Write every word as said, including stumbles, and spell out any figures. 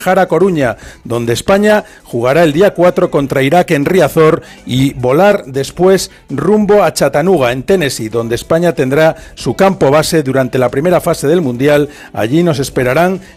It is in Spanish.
a Coruña, donde España jugará el día cuatro contra Irak en Riazor y volar después rumbo a Chattanooga, en Tennessee, donde España tendrá su campo base durante la primera fase del Mundial. Allí nos esperarán